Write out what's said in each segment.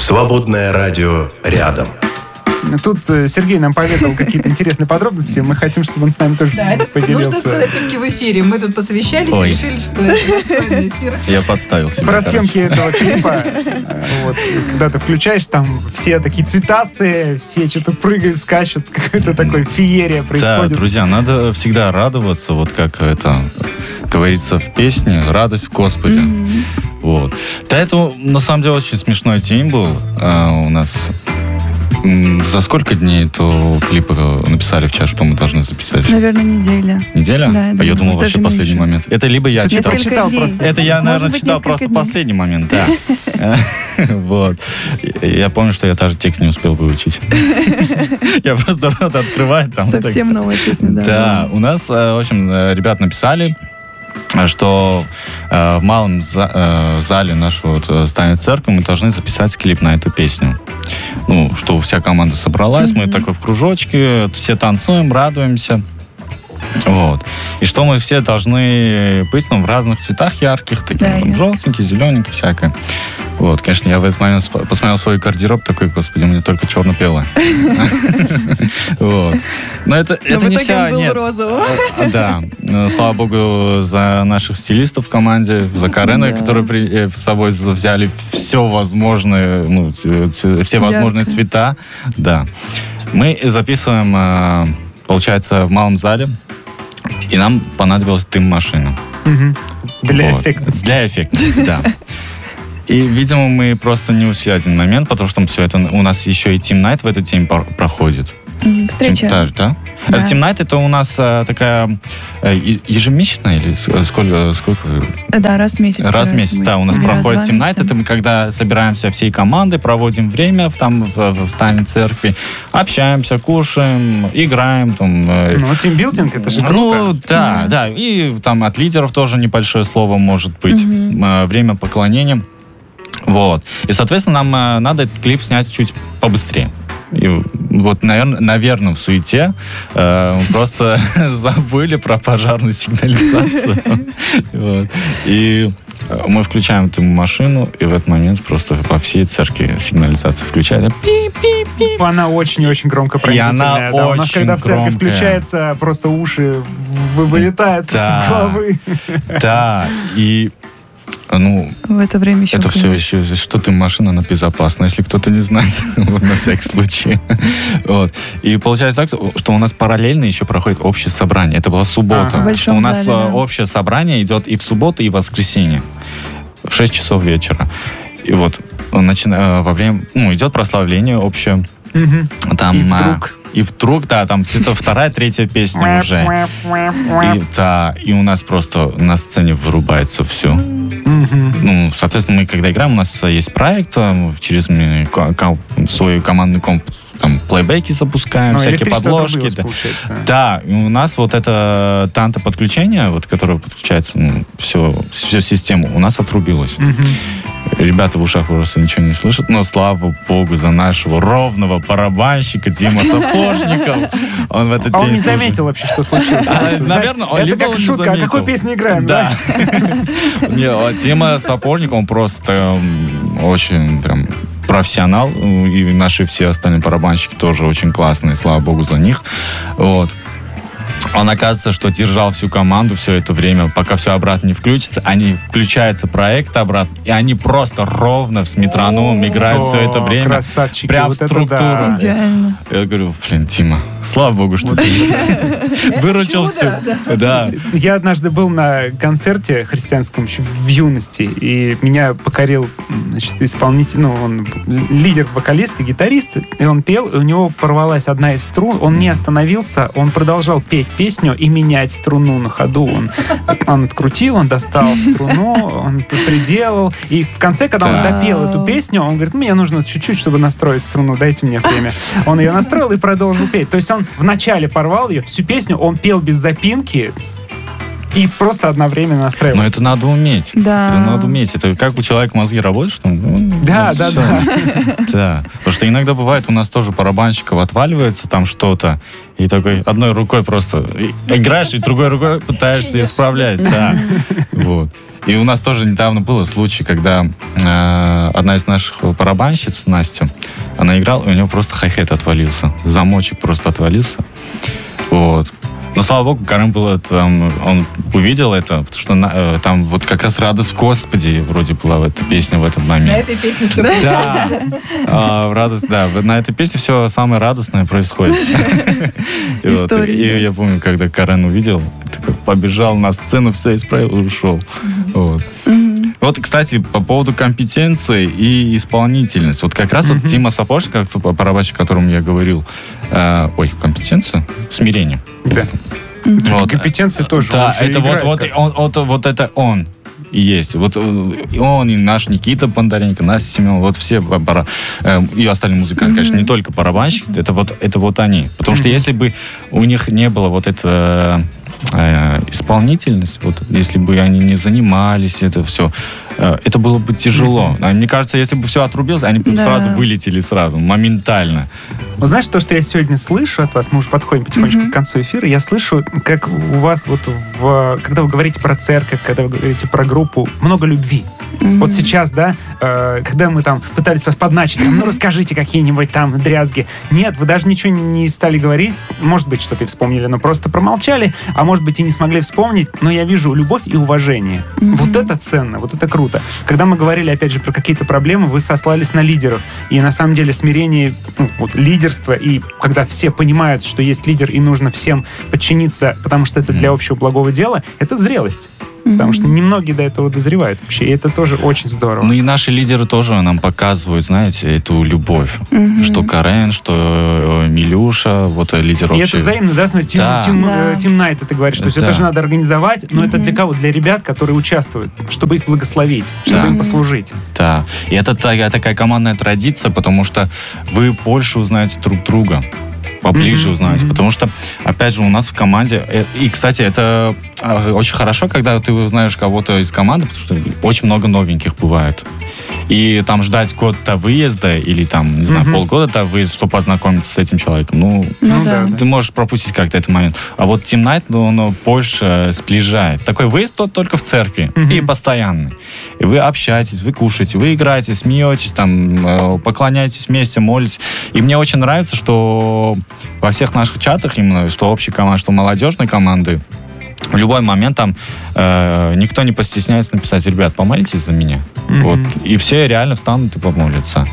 Свободное радио рядом. Тут Сергей нам поведал какие-то интересные подробности. Мы хотим, чтобы он с нами тоже поделился. Нужно сказать все-таки в эфире. Мы тут посовещались и решили, что это достойный эфир. Я подставил себя. Про съемки этого клипа. Когда ты включаешь, там все такие цветастые, все что-то прыгают, скачут. Какая-то такая феерия происходит. Да, друзья, надо всегда радоваться, вот как это говорится в песне, радость в Господе. Вот. До этого, на самом деле, очень смешной день был у нас. За сколько дней этого клипа написали в час, что мы должны записать? Наверное, неделя. Неделя? Да, я думал, вообще последний момент. Это либо я читал просто. Это я, наверное, читал просто последний момент, да. Вот. Я помню, что я даже текст не успел выучить. Я просто рот открываю. Совсем новая песня, да. Да, у нас, в общем, ребят написали, что в малом зале нашего здания церкви мы должны записать клип на эту песню. Ну, что вся команда собралась, мы такой в кружочке, все танцуем, радуемся. Вот. И что мы все должны быть в разных цветах ярких, такие желтенькие, зелененькие, всякое. Вот, конечно, я в этот момент посмотрел свой гардероб, такой, господи, мне только черно-белое. Вот. Но это не вся... Нет. Да. Слава богу за наших стилистов в команде, за Карена, которые с собой взяли все возможные, все возможные цвета. Да. Мы записываем, получается, в малом зале, и нам понадобилась дым-машина. Для эффектности. Для эффектности, да. И, видимо, мы просто не учли один момент, потому что все это у нас еще и Team Night в этот день проходит. Встреча. Да? Да. Team Night это у нас такая ежемесячная или сколько? Да, раз в месяц. Раз в месяц, да. У нас проходит Team Night. Это мы когда собираемся всей командой, проводим время там в здании церкви, общаемся, кушаем, играем. Тимбилдинг, это же круто. Ну, да. И там от лидеров тоже небольшое слово может быть. Время поклонения. Вот. И, соответственно, нам надо этот клип снять чуть побыстрее. И вот, наверное, в суете просто забыли про пожарную сигнализацию. Вот. И мы включаем эту машину, и в этот момент просто по всей церкви сигнализация включается. Она очень-очень громко пронзительная. И она у нас, когда в церкви включается, просто уши вылетают просто с головы. Да, и в это время еще... Это все еще, что ты машина, она безопасна, если кто-то не знает, на всякий случай. Вот. И получается так, что у нас параллельно еще проходит общее собрание. Это была суббота. У нас общее собрание идет и в субботу, и в воскресенье. В 6 часов вечера. И вот во время... идет прославление общее. Там, и вдруг, да, там где-то вторая, третья песня уже. И у нас просто на сцене вырубается все. Соответственно, мы когда играем, у нас есть проект, через свой командный комп, там, плейбеки запускаем, всякие подложки. Да, и у нас вот это танто-подключение, которое подключается всю систему, у нас отрубилось. Ребята в ушах просто ничего не слышат, но слава богу за нашего ровного барабанщика Дима Сапожников. Он в этот день... Он не заметил вообще, что случилось. Наверное, это как шутка, а какую песню играем? Да. Дима Сапожников, он просто очень прям профессионал, и наши все остальные барабанщики тоже очень классные, слава богу за них. Вот. Он, оказывается, что держал всю команду все это время, пока все обратно не включится. Включается проект обратно, и они просто ровно с метрономом играют все это время. Красавчики. Прям в структуру. Идеально. Я говорю, Дима, слава богу, что ты выручил все. Да. Я однажды был на концерте христианском еще в юности, и меня покорил, исполнитель, он лидер-вокалист и гитарист, и он пел, и у него порвалась одна из струн, он не остановился, он продолжал петь песню и менять струну на ходу. Он открутил, он достал струну, он приделал. И в конце, когда он допел эту песню, он говорит, мне нужно чуть-чуть, чтобы настроить струну, дайте мне время. Он ее настроил и продолжил петь. То есть он вначале порвал ее, всю песню, он пел без запинки, и просто одновременно настраивать. Но это надо уметь. Да. Это надо уметь. Это как у человека мозги работают, что Да. Да. Потому что иногда бывает, у нас тоже барабанщиков отваливается там что-то, и такой одной рукой просто играешь, и другой рукой пытаешься исправлять. Да. Вот. И у нас тоже недавно был случай, когда одна из наших барабанщиц, Настя, она играла, и у нее просто хай-хет отвалился. Замочек просто отвалился. Вот. Но, слава богу, Карен было там, он увидел это, потому что там вот как раз «Радость Господи» вроде была эта песня в этот момент. На этой песне все радость, да. На этой песне все самое радостное происходит. И я помню, когда Карен увидел, побежал на сцену, все исправил и ушел. Вот, кстати, по поводу компетенции и исполнительности. Вот как раз вот Тима Сапожник, барабанщик, о котором я говорил, компетенция? Смирение. Да. Вот. Компетенция тоже. Да, это вот это он и есть. Вот он и наш Никита Бондаренко, Настя Семенова, вот все и остальные музыканты, конечно, не только барабанщики, это вот они. Потому что если бы у них не было вот это исполнительность, вот если бы они не занимались, это все, это было бы тяжело. Мне кажется, если бы все отрубилось, они бы сразу вылетели моментально. Вот знаешь, то, что я сегодня слышу от вас, мы уже подходим потихонечку к концу эфира, я слышу, как у вас вот когда вы говорите про церковь, когда вы говорите про группу, много любви. Вот сейчас, да, когда мы там пытались вас подначить, ну расскажите какие-нибудь там дрязги. Нет, вы даже ничего не стали говорить, может быть, что-то и вспомнили, но просто промолчали, а может быть и не смогли вспомнить, но я вижу любовь и уважение. Вот это ценно, вот это круто. Когда мы говорили, опять же, про какие-то проблемы, вы сослались на лидеров. И на самом деле смирение, лидерство, и когда все понимают, что есть лидер и нужно всем подчиниться, потому что это для общего благого дела, это зрелость. Потому что немногие до этого дозревают вообще, и это тоже очень здорово. Ну и наши лидеры тоже нам показывают, знаете, эту любовь. Что Карен, что Милюша, вот лидер общий. И это взаимно, да? Смотри, Тим Найт, ты говоришь, что это же надо организовать, но это для кого? Для ребят, которые участвуют, чтобы их благословить, чтобы им послужить. Да, и это такая командная традиция, потому что вы больше узнаете друг друга. Поближе узнаете. Потому что, опять же, у нас в команде... И, кстати, это очень хорошо, когда ты узнаешь кого-то из команды, потому что очень много новеньких бывает. И там ждать год до выезда или там, не знаю, полгода до выезда, чтобы познакомиться с этим человеком. Ты можешь пропустить как-то этот момент. А вот Team Night, он больше сближает. Такой выезд только в церкви. И постоянный. И вы общаетесь, вы кушаете, вы играете, смеетесь, там, поклоняетесь вместе, молитесь. И мне очень нравится, что во всех наших чатах, именно что общей команды, что молодежной команды, в любой момент там никто не постесняется написать: ребят, помолитесь за меня. Вот. И все реально встанут и помолятся.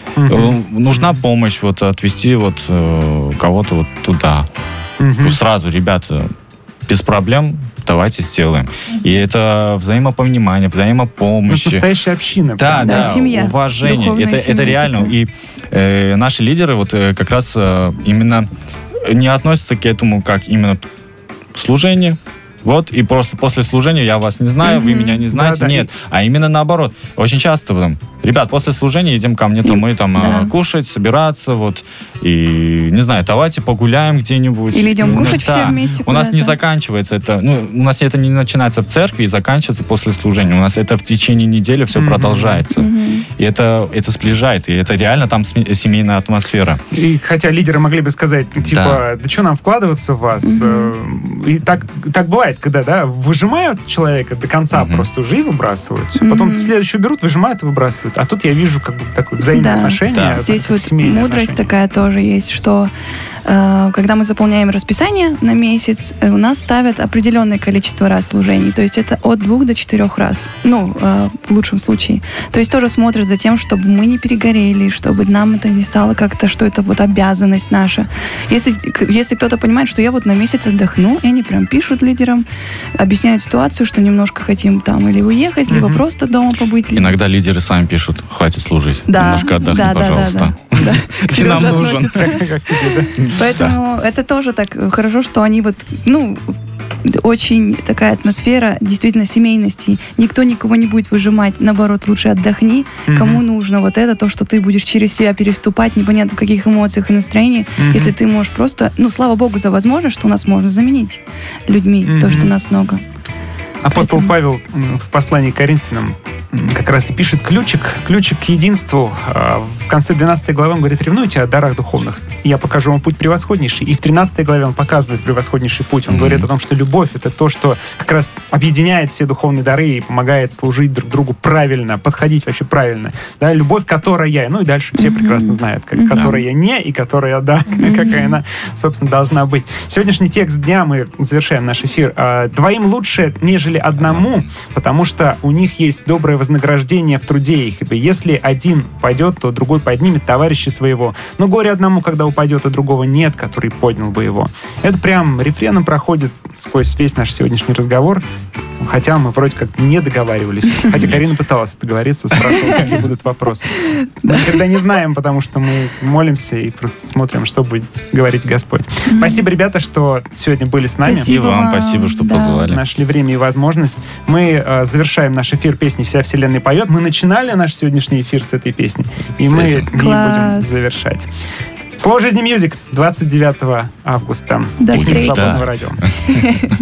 Нужна помощь, вот отвести вот кого-то вот туда. Сразу, ребята, без проблем, давайте сделаем. И это взаимопонимание, взаимопомощь. Это настоящая община. Да, семья. Уважение. Это реально. Такая. И наши лидеры вот как раз именно не относятся к этому как именно служение. Вот, и просто после служения я вас не знаю, вы меня не знаете. Нет, а именно наоборот. Очень часто там, ребят, после служения идем ко мне, то мы там кушать, собираться, вот, и, не знаю, давайте погуляем где-нибудь. Или идем кушать все вместе. У нас не заканчивается это, у нас это не начинается в церкви и заканчивается после служения. У нас это в течение недели все продолжается. И это сближает, и это реально там семейная атмосфера. И хотя лидеры могли бы сказать, типа, да что нам вкладываться в вас? И так бывает, когда, выжимают человека до конца просто уже и выбрасывают. Потом следующую берут, выжимают и выбрасывают. А тут я вижу как бы такое взаимное отношение. Да. Здесь вот мудрость такая тоже есть, что когда мы заполняем расписание на месяц, у нас ставят определенное количество раз служений. То есть это от 2 до 4 раз. В лучшем случае. То есть тоже смотрят за тем, чтобы мы не перегорели, чтобы нам это не стало как-то, что это вот обязанность наша. Если кто-то понимает, что я вот на месяц отдохну, и они прям пишут лидерам, объясняют ситуацию, что немножко хотим там или уехать, либо просто дома побыть. Иногда лидеры сами пишут: хватит служить, немножко отдохни, пожалуйста. Где нам нужен. Поэтому это тоже так хорошо, что они вот, очень такая атмосфера действительно семейности. Никто никого не будет выжимать. Наоборот, лучше отдохни. Кому нужно вот это, то, что ты будешь через себя переступать, непонятно в каких эмоциях и настроениях. Если ты можешь просто, слава Богу за возможность, что нас можно заменить людьми, то, что нас много. Апостол Павел в послании к Коринфянам как раз и пишет ключик к единству. В конце 12 главы он говорит: ревнуйте о дарах духовных. я покажу вам путь превосходнейший. И в 13 главе он показывает превосходнейший путь. Он говорит о том, что любовь — это то, что как раз объединяет все духовные дары и помогает служить друг другу правильно, подходить вообще правильно. Да, любовь, которая... Ну и дальше все прекрасно знают, которая не и которая да, какая она, собственно, должна быть. Сегодняшний текст дня, мы завершаем наш эфир. «Двоим лучше, нежели одному, потому что у них есть доброе вознаграждение в труде их. Ибо если один пойдет, то другой поднимет товарища своего. Но горе одному, когда упадет, а другого нет, который поднял бы его». Это прям рефреном проходит сквозь весь наш сегодняшний разговор. Хотя мы вроде как не договаривались. Хотя Карина пыталась договориться, спрашивала, какие будут вопросы. Мы никогда не знаем, потому что мы молимся и просто смотрим, что будет говорить Господь. Спасибо, ребята, что сегодня были с нами. И вам спасибо, что позвали. Нашли время и возможность. Мы завершаем наш эфир песней «Вся вселенная поет». Мы начинали наш сегодняшний эфир с этой песни. И мы не будем завершать. Слово жизни Music 29 августа. До встречи. Свободного радио.